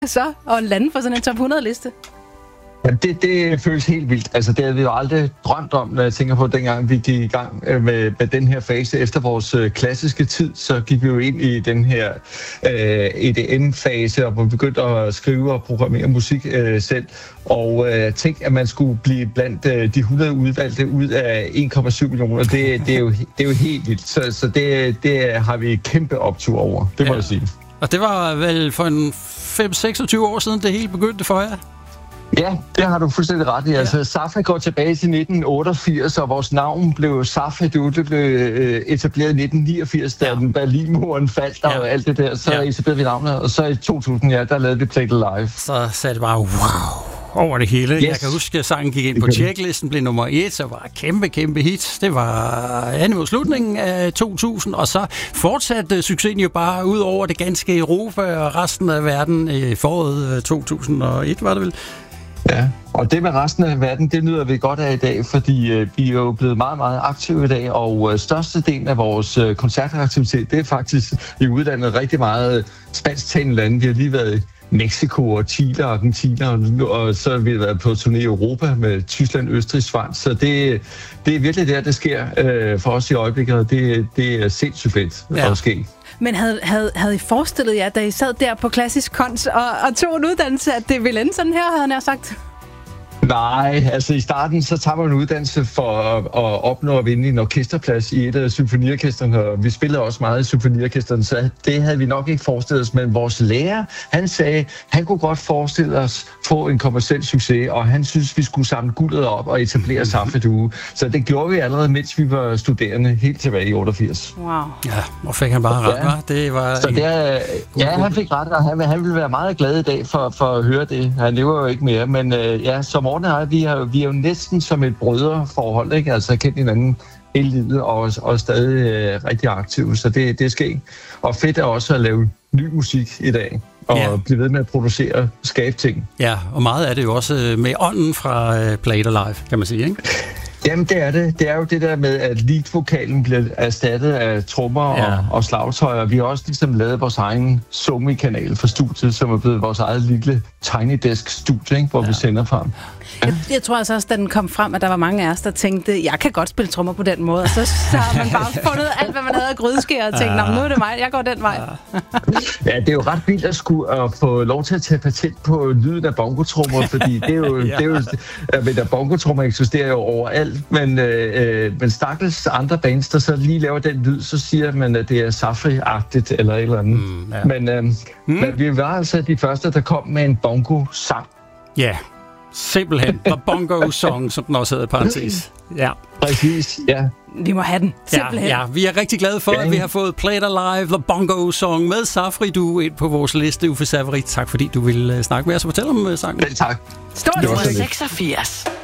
så at lande på sådan en top 100-liste? Ja, det føles helt vildt. Altså, det havde vi jo aldrig drømt om, når jeg tænker på, dengang vi gik i gang med den her fase. Efter vores klassiske tid, så gik vi jo ind i den her EDM-fase, og vi begyndte at skrive og programmere musik selv. Og tænk, at man skulle blive blandt de 100 udvalgte ud af 1,7 millioner. Det er jo helt vildt. Så det har vi kæmpe optur over, det må jeg sige. Og det var vel for en 5-26 år siden, det hele begyndte for jer? Ja, det har du fuldstændig ret i. Altså, Safa går tilbage til 1988, og vores navn blev Safa. Det blev etableret i 1989, da den Berlinmuren faldt og alt det der. Så etablerede vi navnet, og så i 2000, der lavede vi Play It Live. Så sagde det bare wow over det hele. Yes. Jeg kan huske, at sangen gik ind på checklisten, blev nummer 1, så var kæmpe hit. Det var mod slutningen af 2000, og så fortsatte succesen jo bare ud over det ganske Europa og resten af verden i foråret 2001, var det vel? Ja, og det med resten af verden, det nyder vi godt af i dag, fordi vi er jo blevet meget, meget aktive i dag, og størstedelen af vores koncertaktivitet, det er faktisk, vi er uddannet rigtig meget spansktalende lande. Vi har lige været i Mexico og Chile og Argentina, og så har vi været på turné i Europa med Tyskland, Østrig, Schweiz, så det er virkelig der, det sker for os i øjeblikket, og det er sindssygt fedt at ske. Men havde I forestillet jer, da I sad der på Klassisk Kunst og tog en uddannelse, at det ville ende sådan her, havde han sagt? Nej, altså i starten, så tager man en uddannelse for at opnå at vinde en orkesterplads i et af symfoniorkestrene, og vi spillede også meget i symfoniorkestrene, så det havde vi nok ikke forestillet os, men vores lærer, han sagde, han kunne godt forestille os få en kommerciel succes, og han synes, vi skulle samle guldet op og etablere Safa Duo. Så det gjorde vi allerede, mens vi var studerende, helt tilbage i 88. Wow. Ja, og fik han bare ret, hva'? Det var så han fik ret, og han ville være meget glad i dag for at høre det. Han lever jo ikke mere, men som Morten og vi er jo næsten som et brødreforhold, ikke? Altså kendt hinanden hele livet og stadig rigtig aktive, så det er sket. Og fedt er også at lave ny musik i dag, og blive ved med at producere, skabe ting. Ja, og meget af det jo også med ånden fra Play It Live, kan man sige, ikke? Jamen, det er det. Det er jo det der med, at lead-vokalen bliver erstattet af trommer og slagtøjer. Vi har også ligesom lavet vores egen Somi-kanal for studiet, som er blevet vores eget lille Tiny Desk-studie, ikke, hvor vi sender fra. Ja. Jeg tror altså også, da den kom frem, at der var mange af os, der tænkte, jeg kan godt spille trommer på den måde. Og så har man bare fundet alt, hvad man havde af grydeskær og tænkt, nu er det mig, jeg går den vej. Ja, det er jo ret vildt at få lov til at tage patent på lyden af bongotrommer, fordi det er jo bongotrommer eksisterer jo overalt, men stakkels andre bands, der så lige laver den lyd, så siger man, at det er Safri-agtigt eller et eller andet. Men vi var altså de første, der kom med en bongo-sang. Ja, simpelthen. The Bongo Song, som den også hedder i parentes. Ja. Præcis, ja. Vi må have den, simpelthen. Ja, vi er rigtig glade for, at vi har fået Play It Live, The Bongo Song med Safri Duo ind på vores liste. Uffe Safarik, tak fordi du ville snakke med os og fortælle om sangen. Tak. Stort 86.